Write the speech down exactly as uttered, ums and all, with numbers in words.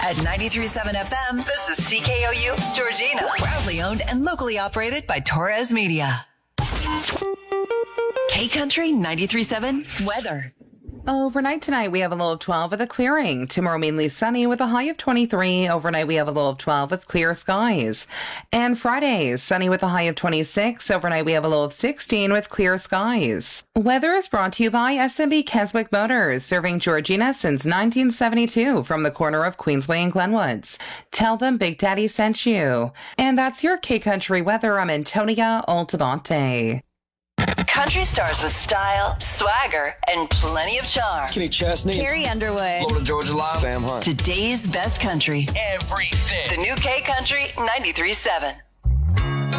At ninety-three point seven F M, this is C K O U Georgina. Proudly owned and locally operated by Torres Media. K-Country ninety-three point seven weather. Overnight tonight, we have a low of twelve with a clearing. Tomorrow, mainly sunny with a high of twenty-three. Overnight, we have a low of twelve with clear skies. And Friday, sunny with a high of twenty-six. Overnight, we have a low of sixteen with clear skies. Weather is brought to you by S M B Keswick Motors, serving Georgina since nineteen seventy-two from the corner of Queensway and Glenwoods. Tell them Big Daddy sent you. And that's your K-Country weather. I'm Antonia Altamonte. Country stars with style, swagger, and plenty of charm. Kenny Chesney. Carrie Underwood. Florida Georgia Line. Sam Hunt. Today's best country. Everything. The new K-Country ninety-three point seven.